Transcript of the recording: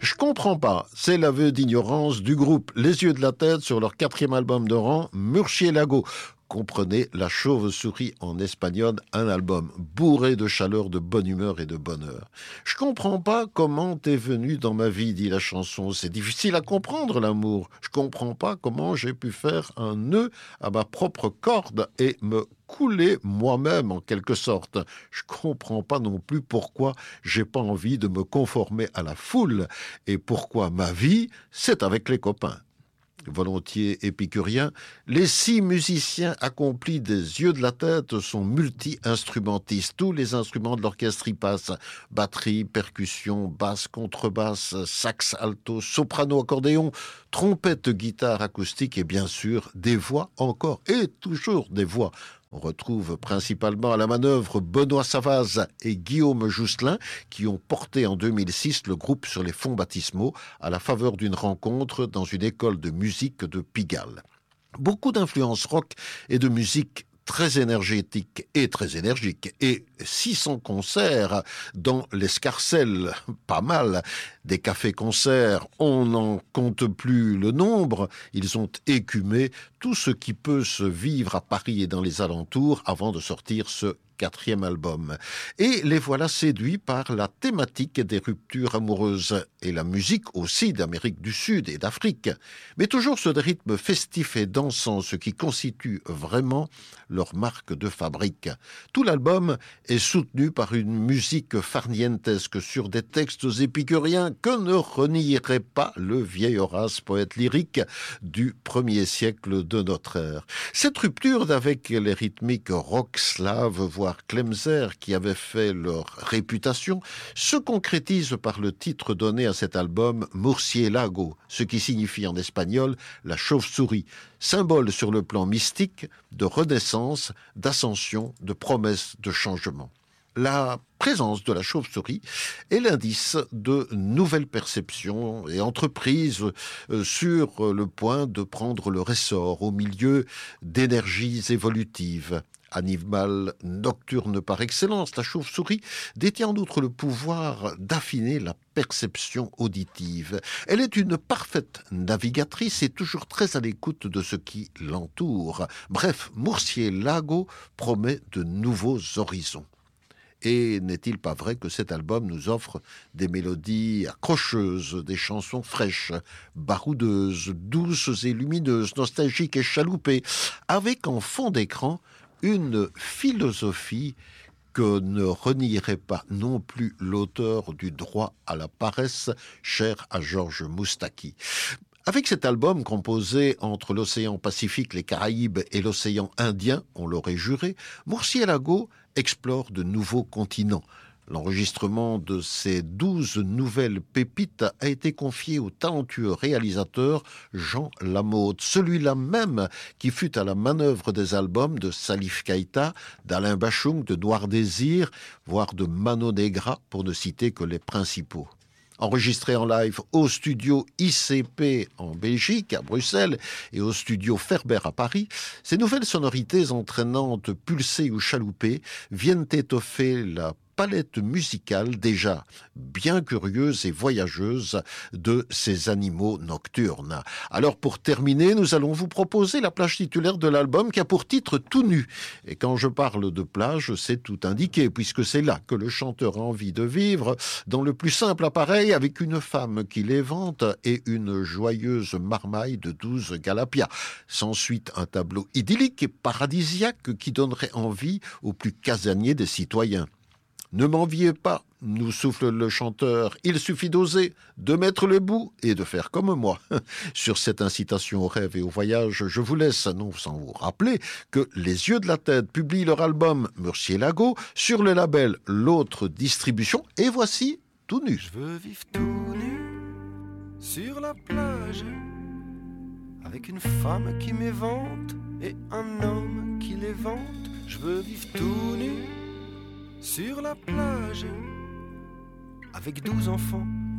Je comprends pas, c'est l'aveu d'ignorance du groupe Les Yeux de la Tête sur leur 4e album de rang, Murciélago. Comprenez La Chauve-souris en espagnol, un album bourré de chaleur, de bonne humeur et de bonheur. Je comprends pas comment t'es venu dans ma vie, dit la chanson. C'est difficile à comprendre, l'amour. Je comprends pas comment j'ai pu faire un nœud à ma propre corde et me couler moi-même en quelque sorte. Je comprends pas non plus pourquoi j'ai pas envie de me conformer à la foule et pourquoi ma vie, c'est avec les copains. Volontiers épicurien, les 6 musiciens accomplis des Yeux de la Tête sont multi-instrumentistes. Tous les instruments de l'orchestre y passent. Batterie, percussion, basse, contrebasse, sax, alto, soprano, accordéon, trompette, guitare acoustique et bien sûr des voix encore et toujours des voix. On retrouve principalement à la manœuvre Benoît Savaz et Guillaume Jousselin qui ont porté en 2006 le groupe sur les fonds baptismaux à la faveur d'une rencontre dans une école de musique de Pigalle. Beaucoup d'influences rock et de musique très énergétique et très énergique, et 600 concerts dans l'escarcelle, pas mal, des cafés-concerts, on n'en compte plus le nombre, ils ont écumé tout ce qui peut se vivre à Paris et dans les alentours avant de sortir ce 4e album. Et les voilà séduits par la thématique des ruptures amoureuses et la musique aussi d'Amérique du Sud et d'Afrique. Mais toujours ce rythme festif et dansant, ce qui constitue vraiment leur marque de fabrique. Tout l'album est soutenu par une musique farnientesque sur des textes épicuriens que ne renierait pas le vieil Horace, poète lyrique du 1er siècle de notre ère. Cette rupture avec les rythmiques rock slave, voire Klemser, qui avaient fait leur réputation, se concrétise par le titre donné à cet album Murciélago, ce qui signifie en espagnol la chauve-souris, symbole sur le plan mystique de renaissance, d'ascension, de promesse, de changement. La présence de la chauve-souris est l'indice de nouvelles perceptions et entreprises sur le point de prendre leur essor au milieu d'énergies évolutives. Animal nocturne par excellence, la chauve-souris détient en outre le pouvoir d'affiner la perception auditive. Elle est une parfaite navigatrice et toujours très à l'écoute de ce qui l'entoure. Bref, Murciélago promet de nouveaux horizons. Et n'est-il pas vrai que cet album nous offre des mélodies accrocheuses, des chansons fraîches, baroudeuses, douces et lumineuses, nostalgiques et chaloupées, avec en fond d'écran une philosophie que ne renierait pas non plus l'auteur du Droit à la paresse, cher à Georges Moustaki. Avec cet album composé entre l'océan Pacifique, les Caraïbes et l'océan Indien, on l'aurait juré, Murciélago explore de nouveaux continents. L'enregistrement de ces 12 nouvelles pépites a été confié au talentueux réalisateur Jean Lamotte, celui-là même qui fut à la manœuvre des albums de Salif Keïta, d'Alain Bachung, de Noir Désir, voire de Mano Negra, pour ne citer que les principaux. Enregistré en live au studio ICP en Belgique, à Bruxelles, et au studio Ferber à Paris, ces nouvelles sonorités entraînantes, pulsées ou chaloupées, viennent étoffer la palette musicale déjà bien curieuse et voyageuse de ces animaux nocturnes. Alors pour terminer, nous allons vous proposer la plage titulaire de l'album qui a pour titre Tout nu. Et quand je parle de plage, c'est tout indiqué, puisque c'est là que le chanteur a envie de vivre, dans le plus simple appareil, avec une femme qui l'évente et une joyeuse marmaille de 12 galapias. S'ensuit un tableau idyllique et paradisiaque qui donnerait envie aux plus casaniers des citoyens. Ne m'enviez pas, nous souffle le chanteur, il suffit d'oser, de mettre le bout et de faire comme moi. Sur cette incitation au rêve et au voyage, je vous laisse, non sans vous rappeler, que Les Yeux de la Tête publient leur album Murciélago sur le label L'Autre Distribution, et voici Tout nu. Je veux vivre tout nu sur la plage, avec une femme qui m'évente et un homme qui l'évente. Je veux vivre tout nu sur la plage, avec 12 enfants